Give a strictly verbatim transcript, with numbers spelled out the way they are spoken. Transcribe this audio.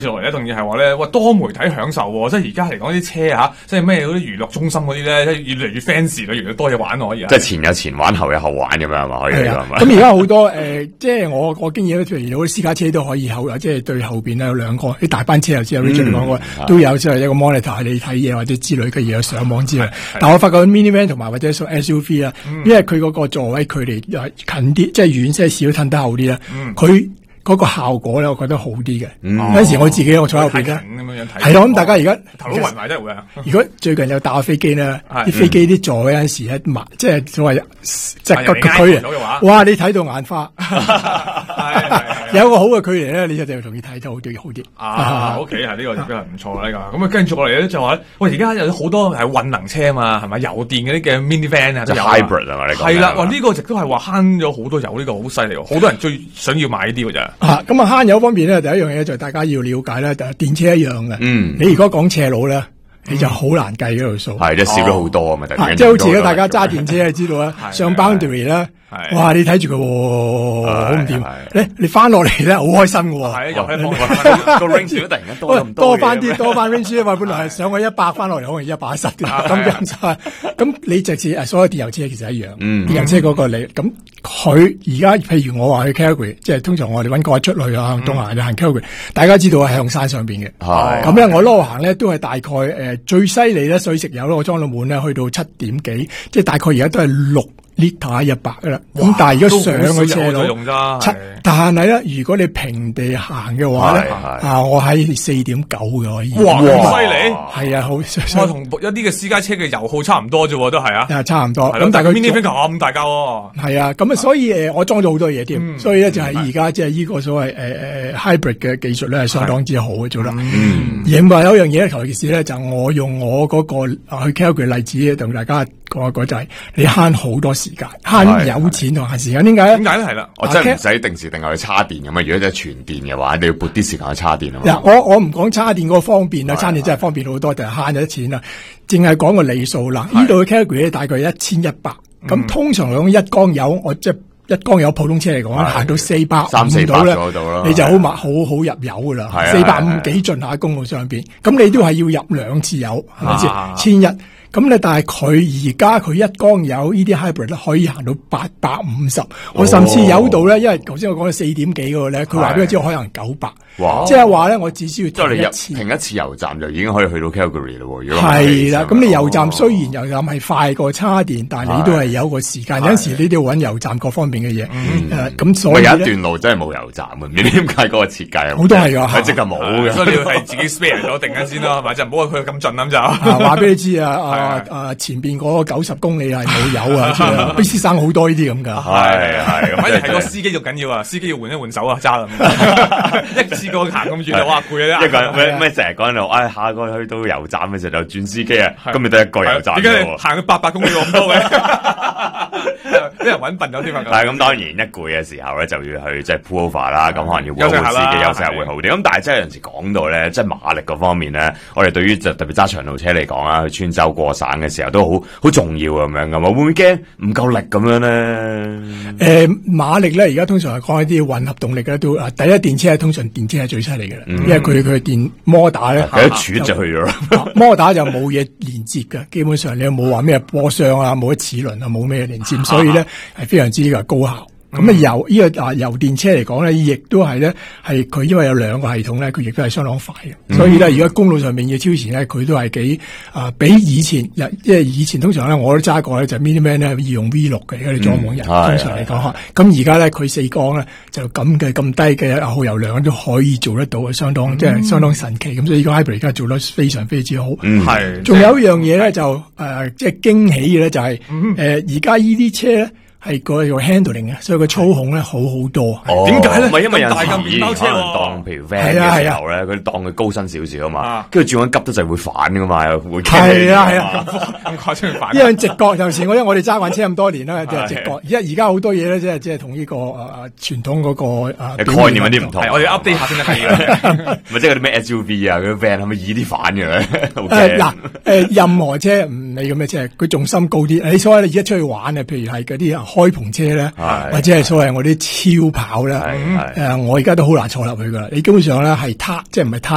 落嚟咧，仲要係話咧，哇多媒體享受喎，即係而家嚟講啲車嚇，即係咩嗰啲娛樂中心嗰啲咧，越嚟越 fancy 啦，越嚟越多嘢玩可以。 即係前有前玩，後有後玩咁樣係嘛？可以係嘛？ 咁而家好多誒、呃，即係我我經驗咧，譬如有啲私家車都可以後，即係對後邊咧有兩個啲大班車又知有 Richard 講過，都有即係一個 monitor 你睇嘢或者之類嘅嘢上網之類。但我發覺 minivan 同埋或者 S U V 啊、嗯，因為佢嗰個座位距離近啲，即係遠些少，褪得後啲咧，佢、嗯。嗰個效果咧，我覺得好啲嘅。 嗯、 有陣時我自己我坐喺後邊咧，係咯。咁大家而家頭都暈埋真係會啊！ 如果最近有搭過飛機咧，啲飛機啲座位有陣時咧，埋即係所謂即係個距離，哇！你睇到眼花。有個好嘅距離咧，你就就容易睇到好啲好啲。 啊 ，OK 係呢個真係唔錯呢個。咁啊，跟住落嚟咧就話，喂，而家有好多係混能車啊嘛，係咪？油電嗰啲嘅 minivan 啊， 即係 hybrid 啊嘛，你講係啦。哇，呢個亦都係話慳咗好多油，呢個好犀利喎！好多人最想要買呢啲㗎咋。 啊，咁啊慳油方面咧，第一樣嘢就大家要了解咧，就係電車一樣嘅。嗯，你如果講斜路咧，你就好難計嗰條數。係， 即係少咗好多啊嘛， 即係好似而家大家揸電車就知道啦，上 boundary 咧。哇！你睇住佢，好唔掂。你你翻落嚟咧，好開心嘅喎。 係又係個 range 突然間多咁多翻啲，多翻 range 因為本來係上去一百，翻落嚟可能一百一十嘅。咁樣就咁，你直接所有電油車其實一樣。嗯，電油車嗰個你咁佢而家譬如我話去 Calgary， 即係通常我哋揾個出去啊，東行就行 Calgary， 大家知道係向山上邊嘅。係咁咧，我攞行咧都係大概誒最犀利咧，水食油咧，我裝到滿咧，去到七點幾，即係大概而家都係六。liter 一百噶啦，咁但係如果上去車路，七，但係咧，如果你平地行嘅話咧，啊，我喺四點九嘅可以， 哇，咁犀利， 係啊，好， 我同一啲嘅私家車嘅油耗差唔多啫，都係啊， 啊，差唔多， 咁但係 minivan 咁大架， 係啊，咁啊，所以誒，我裝咗好多嘢添，所以咧就係而家即係呢個所謂誒誒 hybrid 嘅技術咧係相當之好嘅做得，嗯，另外有一樣嘢咧，求其是咧就我用我嗰個去 Calgary 例子同大家講一講就係你慳好多時間，慳有錢同慳時間，點解咧？ 點解咧？係啦， 我真係唔使定時定候去叉電咁啊！如果真係全電嘅話，你要撥啲時間去叉電啊嘛。 嗱，我我唔講叉電嗰個方便啦，叉電真係方便好多，就係慳咗錢啦。淨係講個里數啦，呢度嘅 Calgary 大概一千一百，咁通常用一缸油，我即係一缸油普通車嚟講，行到四百三四百咧， 度你就好好好入油噶啦，四百五幾盡下公路上邊，咁你都係要入兩次油，係咪先？千一。咁咧，但係佢而家佢一缸油呢啲 hybrid 咧可以行到八百五十，我甚至有到咧，因為頭先我講咗四點幾嗰個咧，佢話俾我知可能九百，即係話咧我只需要停一次， 停一次油站就已經可以去到 Calgary 咯。 係啦，咁你油站雖然油站係快過叉電，但係你都係有個時間，有陣時你都要揾油站各方面嘅嘢。誒，咁所以有一段路真係冇油站嘅，唔知點解嗰個設計好多係㗎， 係即係冇嘅， 所以你要係自己 spare 咗定緊先咯，係咪？就唔好去佢咁盡咁就。 話俾你知啊！啊啊！前邊嗰九十公里係冇油啊，逼先生好多呢啲咁噶。 係係， 反而係個司機就緊要啊！司機要換一換手啊，揸咁一次過行咁遠，哇攰啊！ 一個咩咩成日講到，唉，下個去到油站嘅時候就轉司機啊，今日得一個油站。 點解你行到八百公里咁多嘅？啲人揾笨咗添啊！ 但係咁當然一攰嘅時候咧，就要去即係 pull over 啦，咁可能要換司機休息下會好啲。咁但係真係有陣時講到咧，即係馬力嗰方面咧，我哋對於就特別揸長路車嚟講啊，去穿州過省嘅時候都好好重要咁樣噶嘛，會唔會驚唔夠力咁樣咧？ 誒、呃，馬力咧，而家通常係講一啲混合動力咧，都啊，第一電車係通常電車係最犀利嘅啦，因為佢佢電摩打咧， 一杵就去咗， 摩打就冇嘢連接嘅，基本上你又冇話咩波箱啊，冇乜齒輪啊，冇咩連接，所以咧係非常之嘅高效。咁啊油呢個啊油電車嚟講咧，亦都係咧係佢因為有兩個系統咧，佢亦都係相當快嘅。嗯、所以咧，而家公路上面要超前咧，佢都係幾啊比以前，即係以前通常咧我都揸過咧，就 minivan 咧要用 V 六嘅，而家你裝網人通常嚟講，咁而家咧佢四缸咧就咁嘅咁低嘅耗油量都可以做得到嘅，相當、嗯、即係相當神奇。咁所以呢個 hybrid 而家做得非常非常之好。係、嗯，仲有一樣嘢咧就誒、呃、即係驚喜嘅咧就係誒而家呢啲車咧。係個個 handling 嘅，所以個操控咧好好多。 點解咧？ 唔係因為有大咁麵包車可能當譬如 van 嘅時候咧，佢當佢高身少少啊嘛，跟住轉彎急得就會反噶嘛，又會係啊係啊， 咁誇張反。 因為直覺有時我因為我哋揸慣車咁多年啦，就係直覺。而家而家好多嘢咧，即係即係同呢個誒傳統嗰個誒概念有啲唔同。 我哋 update 下先得嘅。 咪即係嗰啲咩 S U V 啊，嗰啲 van 係咪易啲反嘅咧？ 誒嗱誒，任何車唔理咁嘅車，佢重心高啲。你所謂你而家出去玩啊，譬如係嗰啲開篷車咧，或者係所謂我啲超跑咧，誒、呃，我而家都好難坐入去噶啦。你基本上咧係撻，即係唔係撻。